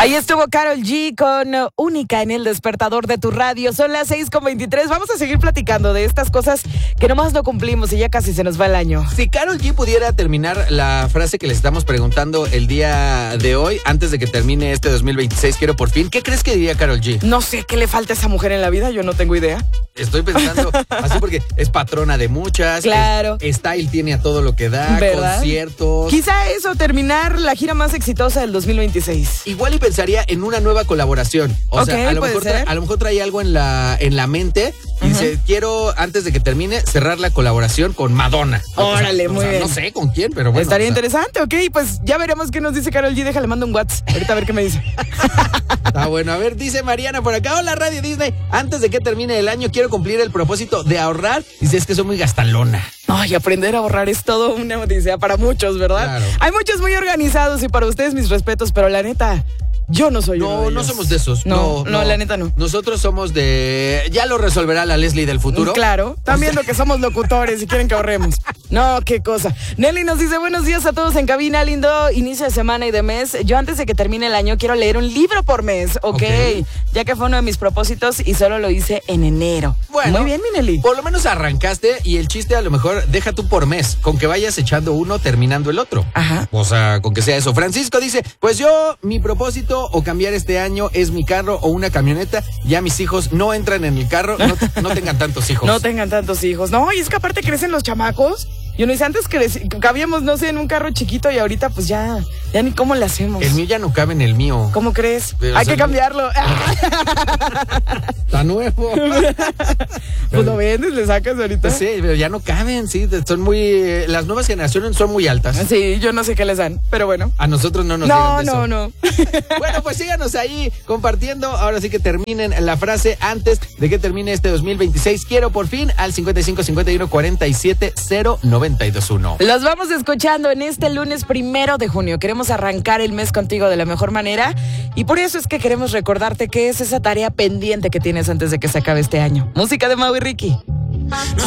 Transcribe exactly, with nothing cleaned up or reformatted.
Ahí estuvo Karol G con uh, Única en el despertador de tu radio. Son las seis con veintitrés. Vamos a seguir platicando de estas cosas que nomás no cumplimos y ya casi se nos va el año. Si Karol G pudiera terminar la frase que les estamos preguntando el día de hoy, antes de que termine este dos mil veintiséis, quiero por fin, ¿qué crees que diría Karol G? No sé qué le falta a esa mujer en la vida, yo no tengo idea. Estoy pensando así porque es patrona de muchas. Claro. Es, style tiene a todo lo que da, ¿verdad? Conciertos. Quizá eso, terminar la gira más exitosa del dos mil veintiséis. Igual y pensaría en una nueva colaboración. O Ok, sea, a lo, puede mejor ser. tra- a lo mejor trae algo en la, en la mente y Ujú. dice, quiero, antes de que termine, cerrar la colaboración con Madonna. Órale, O sea, muy o sea, bien. No sé con quién, pero bueno. Estaría o sea, interesante, ok, pues ya veremos qué nos dice Karol G. Déjale, mando un WhatsApp. Ahorita a ver qué me dice. Está bueno. A ver, dice Mariana por acá. Hola, Radio Disney. Antes de que termine el año, quiero cumplir el propósito de ahorrar. Dice, es que soy muy gastalona. Ay, aprender a ahorrar es todo una odisea para muchos, ¿verdad? Claro. Hay muchos muy organizados y para ustedes mis respetos, pero la neta, yo no soy uno No, de no ellos. somos de esos. No, no, la neta no. Nosotros somos de... Ya lo resolverá la Leslie del futuro. Claro, están viendo que somos locutores y quieren que ahorremos. No, qué cosa. Nelly nos dice, buenos días a todos en cabina, lindo inicio de semana y de mes. Yo antes de que termine el año quiero leer un libro por mes, ok, Ok. ya que fue uno de mis propósitos y solo lo hice en enero. Bueno, muy bien, mi Nelly. Por lo menos arrancaste y el chiste a lo mejor deja tú por mes, con que vayas echando uno terminando el otro. Ajá. O sea, con que sea eso. Francisco dice, pues yo, mi propósito o cambiar este año es mi carro o una camioneta. Ya mis hijos no entran en el carro, no, no tengan tantos hijos. No tengan tantos hijos. No, y es que aparte crecen los chamacos. Y uno dice, antes creci- cabíamos, no sé, en un carro chiquito y ahorita pues ya, ya ni cómo le hacemos. El mío ya no cabe en el mío. ¿Cómo crees? Pero, Hay o sea, que cambiarlo. Está nuevo. Pues lo vendes, le sacas ahorita. Sí, pero ya no caben, sí. Son muy... eh, Las nuevas generaciones son muy altas. Sí, yo no sé qué les dan, pero bueno. A nosotros no nos No, digan de no, eso. no. Bueno, pues síganos ahí compartiendo. Ahora sí que terminen la frase antes de que termine este dos mil veintiséis. Quiero por fin al cincuenta y cinco cincuenta y uno cuarenta y siete cero noventa y dos uno. Los vamos escuchando en este lunes primero de junio. Queremos arrancar el mes contigo de la mejor manera y por eso es que queremos recordarte que es esa tarea pendiente que tienes antes de que se acabe este año. Música de Mau y Ricky.